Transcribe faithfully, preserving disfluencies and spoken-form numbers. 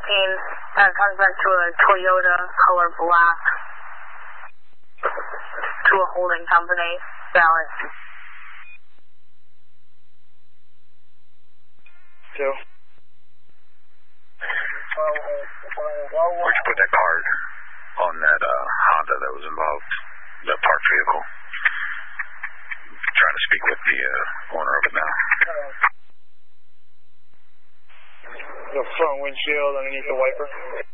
fourteen, uh, comes back to a Toyota, color black, to a holding company, valid. Two. Where'd you put that card on that uh, Honda that was involved, the parked vehicle? I'm trying to speak with the uh, owner of it now. The front windshield underneath the wiper.